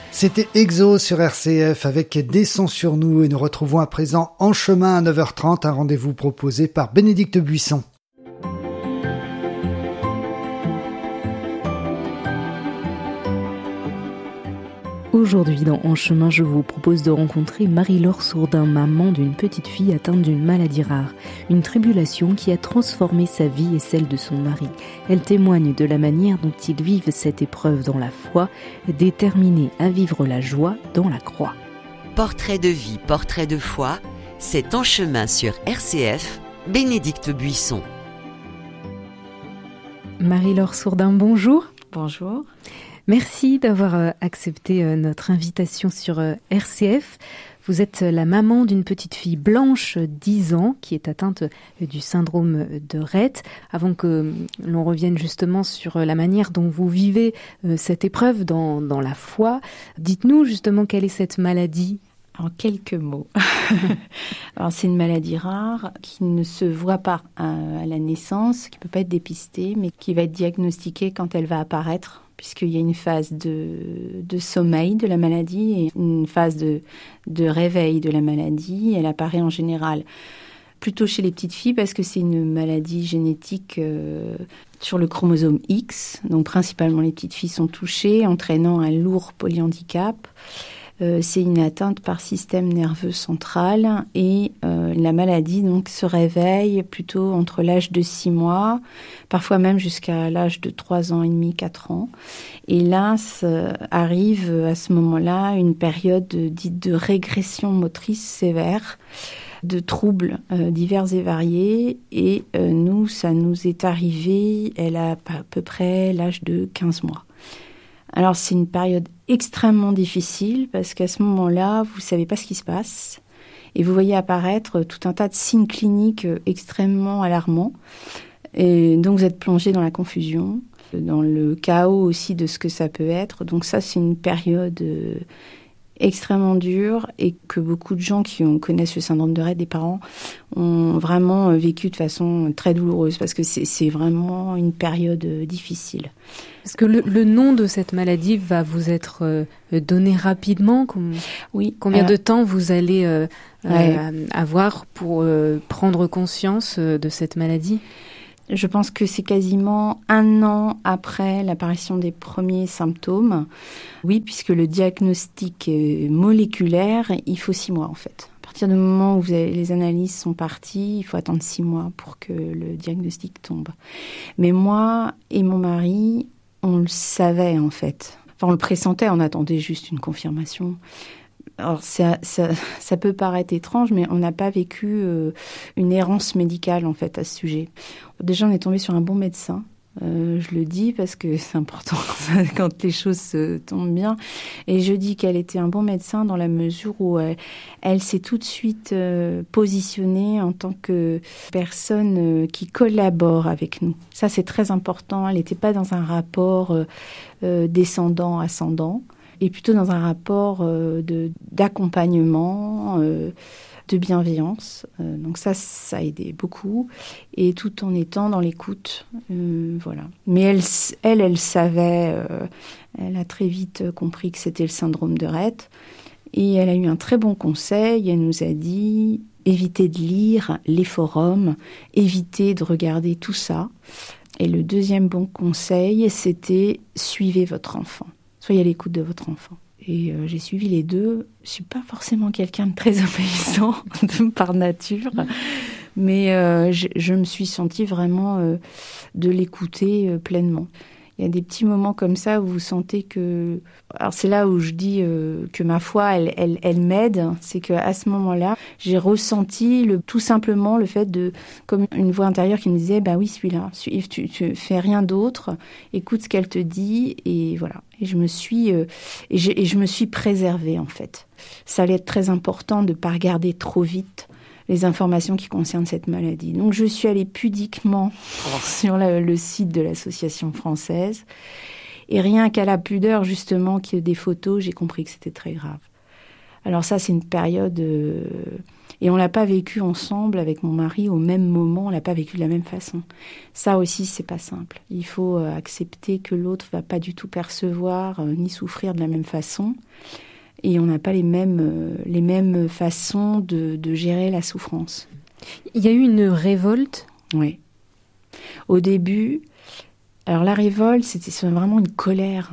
C'était Exo sur RCF avec Des sons sur nous et nous retrouvons à présent En chemin à 9h30, un rendez-vous proposé par Bénédicte Buisson. Aujourd'hui dans En chemin, je vous propose de rencontrer Marie-Laure Sourdin, maman d'une petite fille atteinte d'une maladie rare, une tribulation qui a transformé sa vie et celle de son mari. Elle témoigne de la manière dont ils vivent cette épreuve dans la foi, déterminés à vivre la joie dans la croix. Portrait de vie, portrait de foi, c'est En chemin sur RCF, Bénédicte Buisson. Marie-Laure Sourdin, bonjour. Bonjour. Merci d'avoir accepté notre invitation sur RCF. Vous êtes la maman d'une petite fille blanche, 10 ans, qui est atteinte du syndrome de Rett. Avant que l'on revienne justement sur la manière dont vous vivez cette épreuve dans la foi, dites-nous justement quelle est cette maladie. En quelques mots. Alors, c'est une maladie rare qui ne se voit pas à la naissance, qui ne peut pas être dépistée, mais qui va être diagnostiquée quand elle va apparaître, puisqu'il y a une phase de sommeil de la maladie et une phase de réveil de la maladie. Elle apparaît en général plutôt chez les petites filles parce que c'est une maladie génétique sur le chromosome X. Donc principalement les petites filles sont touchées, entraînant un lourd polyhandicap. C'est une atteinte par système nerveux central et la maladie donc se réveille plutôt entre l'âge de 6 mois, parfois même jusqu'à l'âge de 3 ans et demi, 4 ans. Et là, arrive à ce moment-là une période dite de régression motrice sévère, de troubles divers et variés. Et nous, ça nous est arrivé, elle a à peu près l'âge de 15 mois. Alors, c'est une période extrêmement difficile parce qu'à ce moment-là, vous ne savez pas ce qui se passe et vous voyez apparaître tout un tas de signes cliniques extrêmement alarmants. Et donc, vous êtes plongé dans la confusion, dans le chaos aussi de ce que ça peut être. Donc ça, c'est une période extrêmement dure et que beaucoup de gens qui connaissent le syndrome de Rett, des parents, ont vraiment vécu de façon très douloureuse parce que c'est vraiment une période difficile. Est-ce que le nom de cette maladie va vous être donné rapidement ? Oui. Combien de temps vous allez avoir pour prendre conscience de cette maladie ? Je pense que c'est quasiment 1 an après l'apparition des premiers symptômes. Oui, puisque le diagnostic moléculaire, il faut 6 mois en fait. À partir du moment où les analyses sont parties, il faut attendre 6 mois pour que le diagnostic tombe. Mais moi et mon mari, on le savait en fait. Enfin, on le pressentait, on attendait juste une confirmation. Alors, ça peut paraître étrange, mais on n'a pas vécu une errance médicale, en fait, à ce sujet. Déjà, on est tombé sur un bon médecin. Je le dis parce que c'est important quand les choses se tombent bien. Et je dis qu'elle était un bon médecin dans la mesure où elle s'est tout de suite positionnée en tant que personne qui collabore avec nous. Ça, c'est très important. Elle n'était pas dans un rapport descendant-ascendant, et plutôt dans un rapport d'accompagnement, de bienveillance. Donc ça a aidé beaucoup, et tout en étant dans l'écoute. Voilà. Mais elle savait, elle a très vite compris que c'était le syndrome de Rett, et elle a eu un très bon conseil. Elle nous a dit évitez de lire les forums, évitez de regarder tout ça. Et le deuxième bon conseil, c'était suivez votre enfant. Soyez à l'écoute de votre enfant. Et j'ai suivi les deux. Je ne suis pas forcément quelqu'un de très obéissant par nature, mais je me suis sentie vraiment de l'écouter pleinement. Il y a des petits moments comme ça où vous sentez que... Alors c'est là où je dis que ma foi, elle m'aide. C'est qu'à ce moment-là, j'ai ressenti tout simplement le fait de... Comme une voix intérieure qui me disait, bah oui, suis-là, tu fais rien d'autre, écoute ce qu'elle te dit, et voilà. Et je me suis préservée, en fait. Ça allait être très important de ne pas regarder trop vite les informations qui concernent cette maladie. Donc, je suis allée pudiquement sur le site de l'association française. Et rien qu'à la pudeur, justement, qu'il y ait des photos, j'ai compris que c'était très grave. Alors ça, c'est une période... Et on l'a pas vécu ensemble avec mon mari au même moment, on l'a pas vécu de la même façon. Ça aussi, c'est pas simple. Il faut accepter que l'autre va pas du tout percevoir ni souffrir de la même façon. Et on n'a pas les mêmes façons de gérer la souffrance. Il y a eu une révolte ? Oui. Au début, alors la révolte, c'est vraiment une colère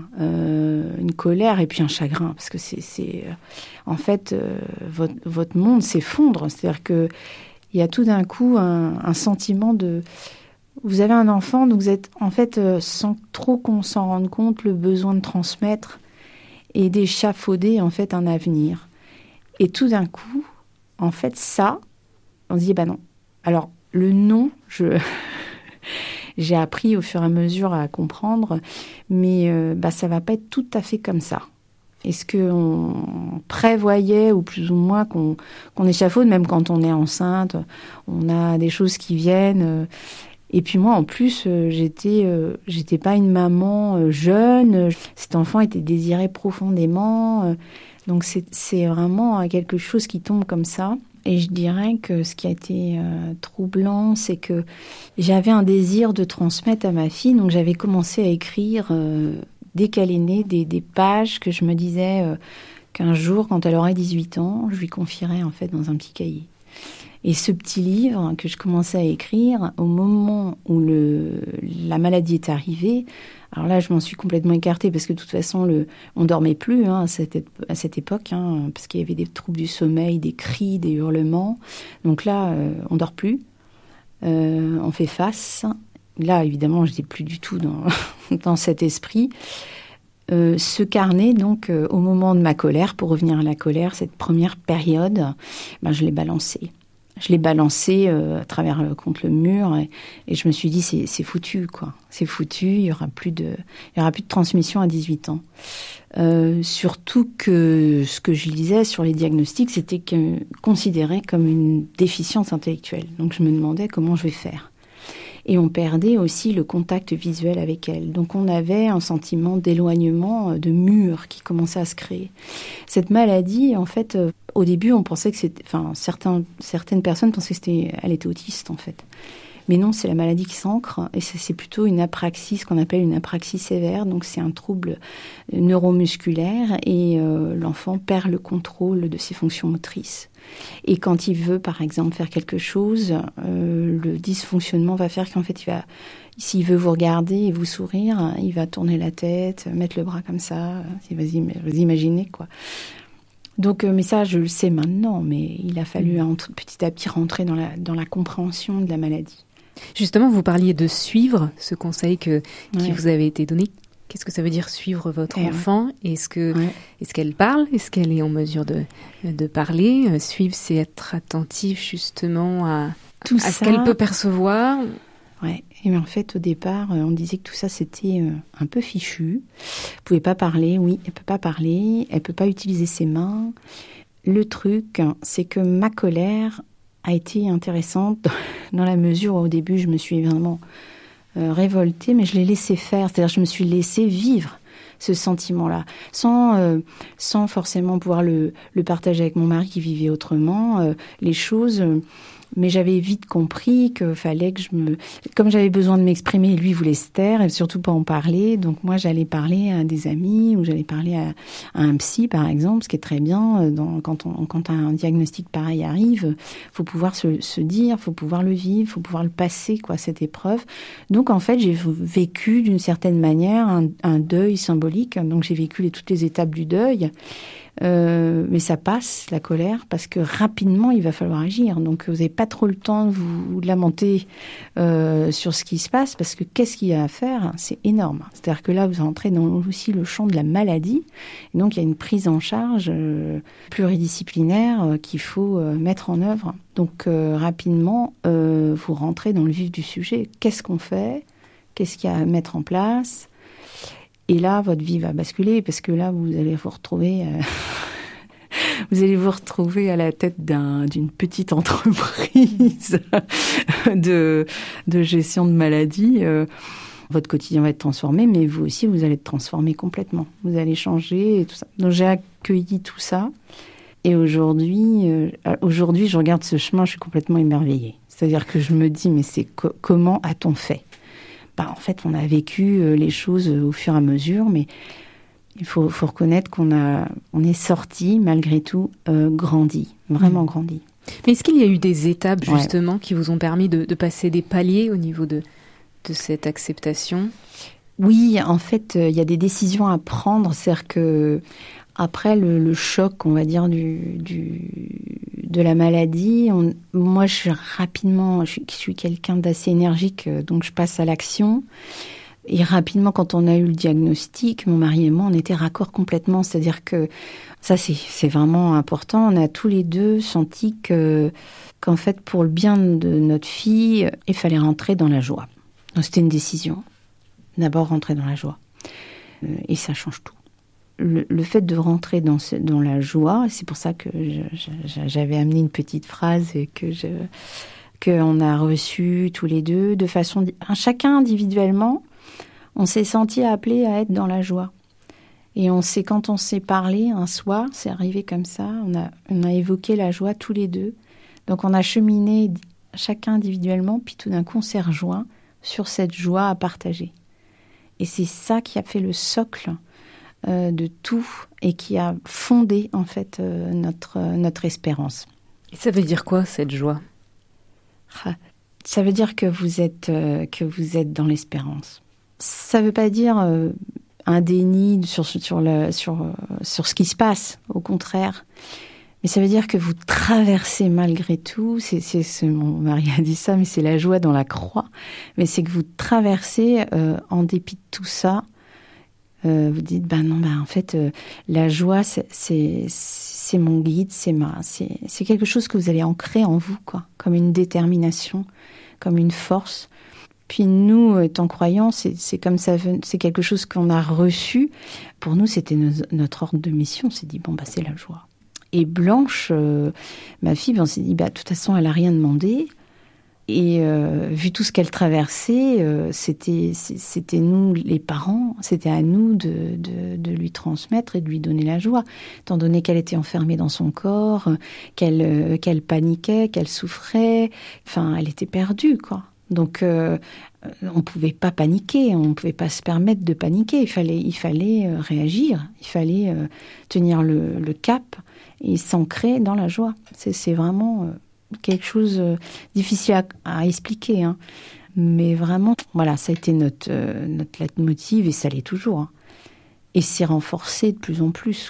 et puis un chagrin, parce que en fait, votre monde s'effondre. C'est-à-dire que il y a tout d'un coup un sentiment de... Vous avez un enfant, donc vous êtes en fait, sans trop qu'on s'en rende compte, le besoin de transmettre et d'échafauder en fait un avenir. Et tout d'un coup, en fait, ça, on se dit, non. Alors, le non, j'ai appris au fur et à mesure à comprendre, mais ça va pas être tout à fait comme ça. Est-ce qu'on prévoyait, ou plus ou moins, qu'on échafaude, même quand on est enceinte, on a des choses qui viennent. Et puis moi, en plus, j'étais pas une maman jeune. Cet enfant était désiré profondément. Donc c'est vraiment quelque chose qui tombe comme ça. Et je dirais que ce qui a été troublant, c'est que j'avais un désir de transmettre à ma fille. Donc j'avais commencé à écrire, dès qu'elle est née, des pages que je me disais qu'un jour, quand elle aurait 18 ans, je lui confierais en fait dans un petit cahier. Et ce petit livre que je commençais à écrire, au moment où la maladie est arrivée, alors là, je m'en suis complètement écartée parce que de toute façon, on dormait plus à cette époque, parce qu'il y avait des troubles du sommeil, des cris, des hurlements. Donc là, on dort plus, on fait face. Là, évidemment, je n'étais plus du tout dans cet esprit. Ce carnet, donc, au moment de ma colère, pour revenir à la colère, cette première période, je l'ai balancé. Je l'ai balancé à travers contre le mur et je me suis dit c'est foutu quoi. C'est foutu, il y aura plus de transmission à 18 ans. Surtout que ce que je lisais sur les diagnostics, c'était considéré comme une déficience intellectuelle. Donc je me demandais comment je vais faire. Et on perdait aussi le contact visuel avec elle. Donc on avait un sentiment d'éloignement, de mur qui commençait à se créer. Cette maladie, en fait, au début, on pensait que c'était... Enfin, certaines personnes pensaient qu'elle était autiste, en fait. Mais non, c'est la maladie qui s'ancre et c'est plutôt une apraxie, ce qu'on appelle une apraxie sévère. Donc c'est un trouble neuromusculaire et l'enfant perd le contrôle de ses fonctions motrices. Et quand il veut, par exemple, faire quelque chose, le dysfonctionnement va faire qu'en fait, s'il veut vous regarder et vous sourire, il va tourner la tête, mettre le bras comme ça. Vous imaginez, quoi. Donc, mais ça, je le sais maintenant, mais il a fallu petit à petit rentrer dans la compréhension de la maladie. Justement, vous parliez de suivre, ce conseil qui vous avait été donné. Qu'est-ce que ça veut dire suivre votre enfant ? Est-ce qu'elle parle ? Est-ce qu'elle est en mesure de parler ? Suivre, c'est être attentif justement à ce qu'elle peut percevoir. Ouais. Et en fait, au départ, on disait que tout ça, c'était un peu fichu. Elle pouvait pas parler, oui, elle peut pas parler, elle peut pas utiliser ses mains. Le truc, c'est que ma colère a été intéressante dans la mesure où au début, je me suis vraiment révoltée, mais je l'ai laissé faire. C'est-à-dire, je me suis laissé vivre ce sentiment-là, sans forcément pouvoir le partager avec mon mari qui vivait autrement, les choses... Mais j'avais vite compris qu'il fallait que comme j'avais besoin de m'exprimer, lui voulait se taire et surtout pas en parler. Donc moi, j'allais parler à des amis ou j'allais parler à un psy, par exemple, ce qui est très bien. Quand un diagnostic pareil arrive, faut pouvoir se dire, faut pouvoir le vivre, faut pouvoir le passer, quoi, cette épreuve. Donc en fait, j'ai vécu d'une certaine manière un deuil symbolique. Donc j'ai vécu toutes les étapes du deuil. Mais ça passe, la colère, parce que rapidement, il va falloir agir. Donc, vous n'avez pas trop le temps de vous lamenter sur ce qui se passe, parce que qu'est-ce qu'il y a à faire ? C'est énorme. C'est-à-dire que là, vous entrez dans aussi le champ de la maladie. Et donc, il y a une prise en charge pluridisciplinaire qu'il faut mettre en œuvre. Donc, rapidement, vous rentrez dans le vif du sujet. Qu'est-ce qu'on fait ? Qu'est-ce qu'il y a à mettre en place ? Et là, votre vie va basculer parce que là, vous allez vous retrouver à la tête d'une petite entreprise de gestion de maladie. Votre quotidien va être transformé, mais vous aussi, vous allez être transformé complètement. Vous allez changer et tout ça. Donc, j'ai accueilli tout ça. Et aujourd'hui, je regarde ce chemin, je suis complètement émerveillée. C'est-à-dire que je me dis, mais comment a-t-on fait ? En fait, on a vécu les choses au fur et à mesure, mais il faut reconnaître qu'on est sorti, malgré tout, grandi, vraiment grandi. Mais est-ce qu'il y a eu des étapes, justement, qui vous ont permis de passer des paliers au niveau de cette acceptation ? Oui, en fait, il y a des décisions à prendre. C'est-à-dire que après le choc, on va dire, de la maladie, moi, je suis quelqu'un d'assez énergique, donc je passe à l'action. Et rapidement, quand on a eu le diagnostic, mon mari et moi, on était raccord complètement. C'est-à-dire que ça, c'est vraiment important. On a tous les deux senti qu'en fait, pour le bien de notre fille, il fallait rentrer dans la joie. Donc, c'était une décision. D'abord, rentrer dans la joie. Et ça change tout. Le fait de rentrer dans la joie, c'est pour ça que j'avais amené une petite phrase et qu'on a reçue tous les deux, de façon... Chacun individuellement, on s'est senti appelé à être dans la joie. Et quand on s'est parlé un soir, c'est arrivé comme ça, on a évoqué la joie tous les deux. Donc on a cheminé chacun individuellement, puis tout d'un coup on s'est rejoint sur cette joie à partager. Et c'est ça qui a fait le socle de tout et qui a fondé en fait notre espérance. Et ça veut dire quoi, cette joie ? Ça veut dire que vous êtes dans l'espérance. Ça ne veut pas dire un déni sur ce qui se passe, au contraire. Mais ça veut dire que vous traversez malgré tout, mon mari a dit ça, mais c'est la joie dans la croix, mais c'est que vous traversez en dépit de tout ça. Vous dites, en fait, la joie, c'est mon guide, c'est quelque chose que vous allez ancrer en vous, quoi, comme une détermination, comme une force. Puis nous, étant croyants, c'est comme ça, c'est quelque chose qu'on a reçu. Pour nous, c'était notre ordre de mission. On s'est dit, c'est la joie. Et Blanche, ma fille, on s'est dit, de toute façon, elle n'a rien demandé. Et vu tout ce qu'elle traversait, c'était nous, les parents, c'était à nous de lui transmettre et de lui donner la joie. Étant donné qu'elle était enfermée dans son corps, qu'elle paniquait, qu'elle souffrait, elle était perdue, quoi. Donc, on ne pouvait pas paniquer, on ne pouvait pas se permettre de paniquer. Il fallait réagir, il fallait tenir le cap et s'ancrer dans la joie. C'est vraiment quelque chose de difficile à expliquer, hein. Mais vraiment, voilà, ça a été notre leitmotiv et ça l'est toujours, hein. Et c'est renforcé de plus en plus.